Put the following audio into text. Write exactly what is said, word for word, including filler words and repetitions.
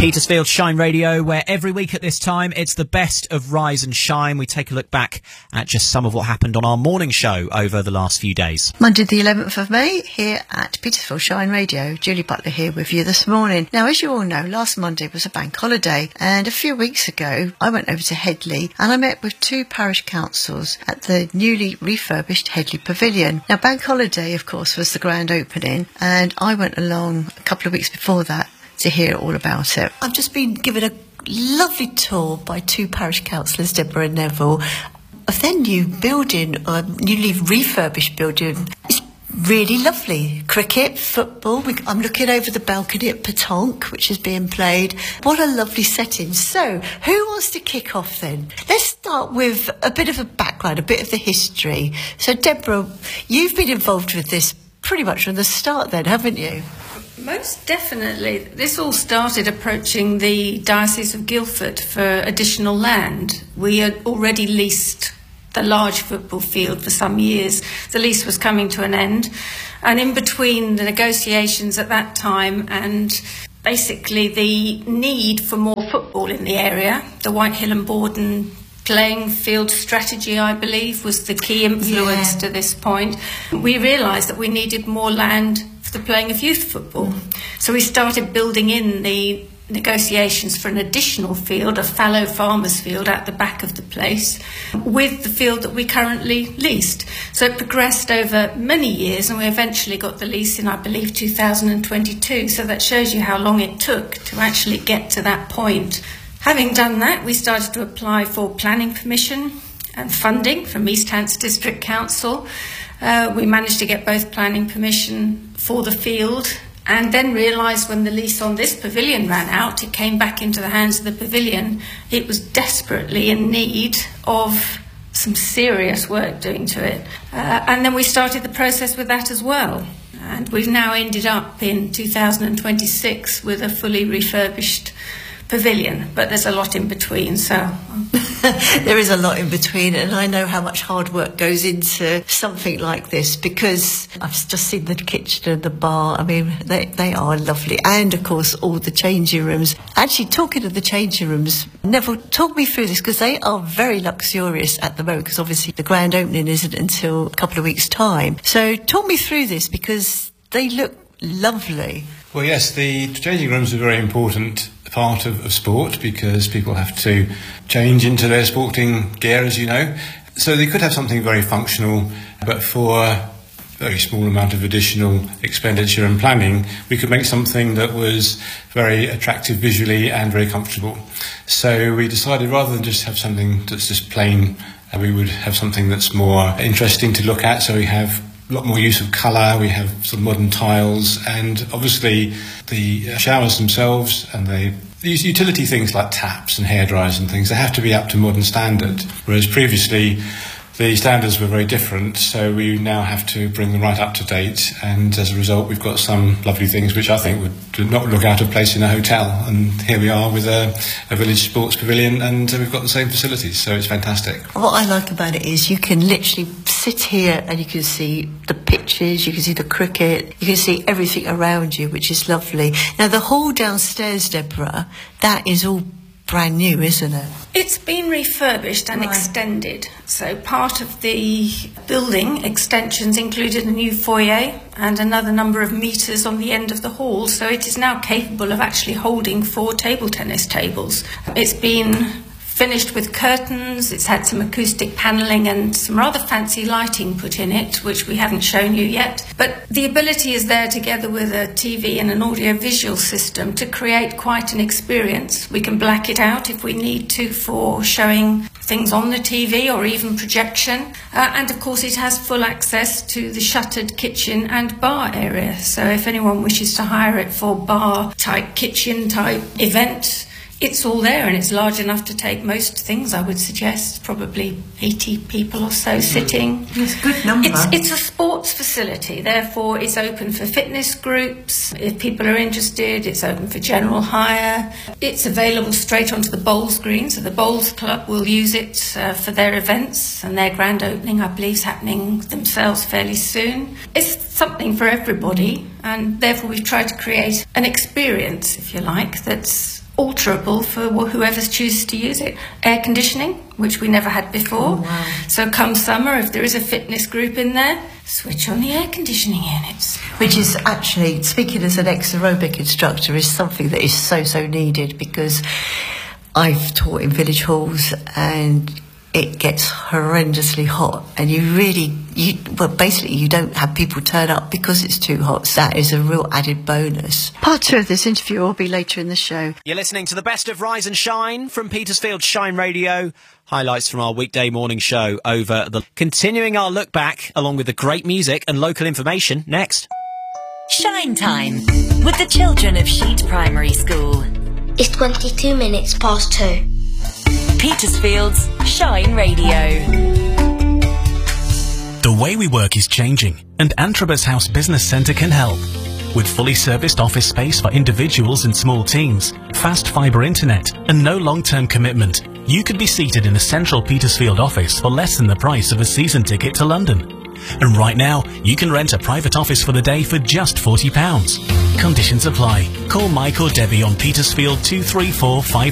Petersfield Shine Radio, where every week at this time it's the best of Rise and Shine. We take a look back at just some of what happened on our morning show over the last few days. Monday the eleventh of May here at Petersfield Shine Radio. Julie Butler here with you this morning. Now, as you all know, last Monday was a bank holiday, and a few weeks ago I went over to Headley and I met with two parish councils at the newly refurbished Headley Pavilion. Now, bank holiday, of course, was the grand opening, and I went along a couple of weeks before that to hear all about it. I've just been given a lovely tour by two parish councillors, Deborah and Neville, of their new building, a newly refurbished building. It's really lovely. Cricket, football. We, I'm looking over the balcony at Petanque, which is being played. What a lovely setting. So, who wants to kick off then? Let's start with a bit of a background, a bit of the history. So, Deborah, you've been involved with this pretty much from the start then, haven't you? Most definitely. This all started approaching the Diocese of Guildford for additional land. We had already leased the large football field for some years. The lease was coming to an end, and in between the negotiations at that time and basically the need for more football in the area, the Whitehill and Borden playing field strategy, I believe, was the key influence yeah. to this point. We realised that we needed more land for the playing of youth football. Mm. So we started building in the negotiations for an additional field, a fallow farmers field at the back of the place, with the field that we currently leased. So it progressed over many years, and we eventually got the lease in, I believe, two thousand twenty-two. So that shows you how long it took to actually get to that point. Having done that, we started to apply for planning permission and funding from East Hants District Council. Uh, we managed to get both planning permission for the field, and then realised when the lease on this pavilion ran out, it came back into the hands of the pavilion. It was desperately in need of some serious work doing to it. Uh, and then we started the process with that as well. And we've now ended up in two thousand twenty-six with a fully refurbished pavilion, but there's a lot in between, so there is a lot in between, and I know how much hard work goes into something like this, because I've just seen the kitchen and the bar. I mean, they, they are lovely, and of course all the changing rooms. Actually, talking of the changing rooms, Neville, talk me through this, because they are very luxurious at the moment, because obviously the grand opening isn't until a couple of weeks' time. So talk me through this, because they look lovely. Well, yes, the changing rooms are very important part of, of sport, because people have to change into their sporting gear, as you know. So they could have something very functional, but for a very small amount of additional expenditure and planning, we could make something that was very attractive visually and very comfortable. So we decided, rather than just have something that's just plain, uh, we would have something that's more interesting to look at. So we have a lot more use of colour, we have sort of modern tiles, and obviously the showers themselves and the these utility things like taps and hairdryers and things, they have to be up to modern standard, whereas previously the standards were very different, so we now have to bring them right up to date, and as a result we've got some lovely things which I think would not look out of place in a hotel, and here we are with a, a village sports pavilion, and we've got the same facilities, so it's fantastic. What I like about it is you can literally sit here and you can see the pitches, you can see the cricket, you can see everything around you, which is lovely. Now the hall downstairs, Deborah, that is all brand new, isn't it? It's been refurbished and right. extended. So part of the building extensions included a new foyer and another number of metres on the end of the hall. So it is now capable of actually holding four table tennis tables. It's been finished with curtains, it's had some acoustic panelling and some rather fancy lighting put in it, which we haven't shown you yet. But the ability is there, together with a T V and an audio-visual system, to create quite an experience. We can black it out if we need to for showing things on the T V or even projection. Uh, and of course it has full access to the shuttered kitchen and bar area. So if anyone wishes to hire it for bar-type, kitchen-type event, it's all there, and it's large enough to take most things, I would suggest. Probably eighty people or so sitting. It's a good number. It's, it's a sports facility, therefore it's open for fitness groups. If people are interested, it's open for general hire. It's available straight onto the bowls green, so the bowls club will use it uh, for their events, and their grand opening, I believe, is happening themselves fairly soon. It's something for everybody, and therefore we've tried to create an experience, if you like, that's alterable for wh- whoever chooses to use it. Air conditioning, which we never had before. Oh, wow. So come summer, if there is a fitness group in there, switch on the air conditioning units. Which is actually, speaking as an ex-aerobic instructor, is something that is so, so needed, because I've taught in village halls and it gets horrendously hot, and you really, you well, basically you don't have people turn up because it's too hot. So that is a real added bonus. Part two of this interview will be later in the show. You're listening to the best of Rise and Shine from Petersfield Shine Radio. Highlights from our weekday morning show over the... Continuing our look back, along with the great music and local information, next. Shine Time with the children of Sheet Primary School. It's twenty-two minutes past two. Petersfield's Shine Radio. The way we work is changing, and Antrobus House Business Centre can help. With fully serviced office space for individuals and small teams, fast fibre internet, and no long-term commitment, you could be seated in a central Petersfield office for less than the price of a season ticket to London. And right now, you can rent a private office for the day for just forty pounds. Conditions apply. Call Mike or Debbie on Petersfield two three four five